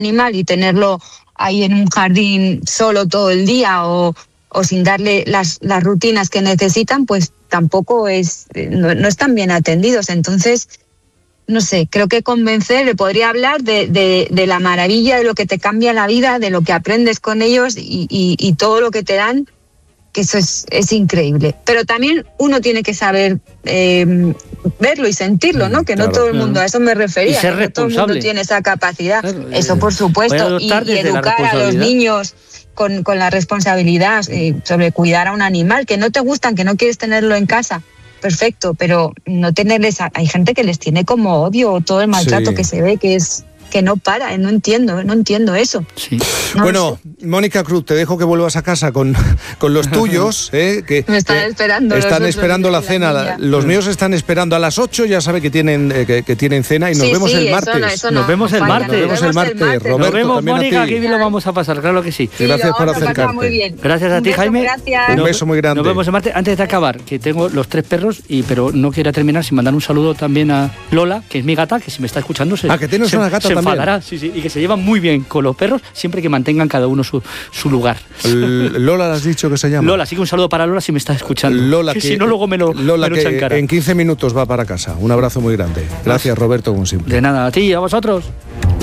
animal y tenerlo ahí en un jardín solo todo el día o sin darle las rutinas que necesitan, pues tampoco no están bien atendidos. Entonces, no sé, creo que le podría hablar de la maravilla de lo que te cambia la vida, de lo que aprendes con ellos y todo lo que te dan, que eso es increíble. Pero también uno tiene que saber verlo y sentirlo, ¿no? Que no todo el mundo, a eso me refería, y ser no todo el mundo tiene esa capacidad. Claro, eso por supuesto, y educar a los niños con la responsabilidad sobre cuidar a un animal, que no te gustan, que no quieres tenerlo en casa. Perfecto, pero no tenerles... Hay gente que les tiene como odio, todo el maltrato que se ve, que no para, no entiendo eso. Sí. Bueno, Mónica Cruz, te dejo que vuelvas a casa con los tuyos, que me están esperando. Están esperando la cena. Los míos están esperando a las 8, ya sabe que tienen cena y nos vemos el martes. Nos vemos el martes. Roberto, nos vemos, Mónica, que bien lo vamos a pasar, claro que sí. Gracias por acercarte. Muy bien. Gracias a ti, Jaime. Gracias. Un beso muy grande. Nos vemos el martes. Antes de acabar, que tengo los 3 perros, pero no quiero terminar sin mandar un saludo también a Lola, que es mi gata, que si me está escuchando que tienes una gata también. Enfadará, sí, y que se llevan muy bien con los perros, siempre que mantengan cada uno su lugar. Lola, ¿le has dicho que se llama? Lola, así que un saludo para Lola si me está escuchando. Lola, que si no luego me lo echa en cara. En 15 minutos va para casa. Un abrazo muy grande. Gracias, Roberto, como siempre. De nada, a ti y a vosotros.